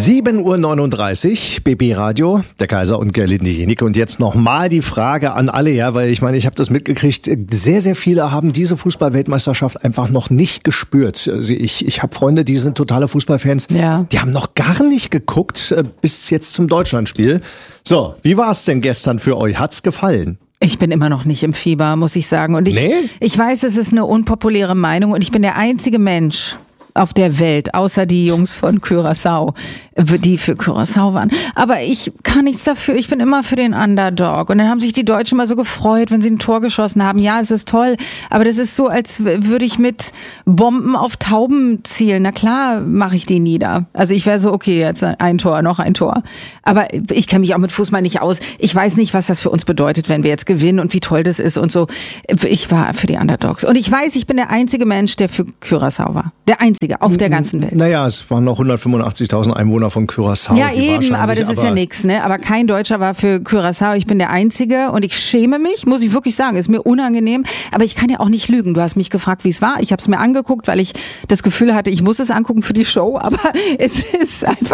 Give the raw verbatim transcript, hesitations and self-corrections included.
sieben Uhr neununddreißig, B B Radio, der Kaiser und Gerlinde Jenicke. Und jetzt nochmal die Frage an alle, ja, weil ich meine, ich habe das mitgekriegt, sehr, sehr viele haben diese Fußball-Weltmeisterschaft einfach noch nicht gespürt. Also ich, ich habe Freunde, die sind totale Fußballfans, ja. Die haben noch gar nicht geguckt bis jetzt zum Deutschlandspiel. So, wie war es denn gestern für euch? Hat's gefallen? Ich bin immer noch nicht im Fieber, muss ich sagen. Und ich, nee? ich weiß, es ist eine unpopuläre Meinung und ich bin der einzige Mensch auf der Welt, außer die Jungs von Curaçao, die für Curaçao waren. Aber ich kann nichts dafür, ich bin immer für den Underdog. Und dann haben sich die Deutschen mal so gefreut, wenn sie ein Tor geschossen haben. Ja, es ist toll, aber das ist so, als würde ich mit Bomben auf Tauben zielen. Na klar mache ich die nieder. Also ich wäre so, okay, jetzt ein Tor, noch ein Tor. Aber ich kenne mich auch mit Fußball nicht aus. Ich weiß nicht, was das für uns bedeutet, wenn wir jetzt gewinnen und wie toll das ist und so. Ich war für die Underdogs. Und ich weiß, ich bin der einzige Mensch, der für Curaçao war. Der einzige. Auf der ganzen Welt. Naja, es waren noch hundertfünfundachtzigtausend Einwohner von Curaçao. Ja, eben, aber das ist aber ja nichts, ne? Aber kein Deutscher war für Curaçao. Ich bin der Einzige und ich schäme mich, muss ich wirklich sagen. Ist mir unangenehm, aber ich kann ja auch nicht lügen. Du hast mich gefragt, wie es war. Ich habe es mir angeguckt, weil ich das Gefühl hatte, ich muss es angucken für die Show, aber es ist einfach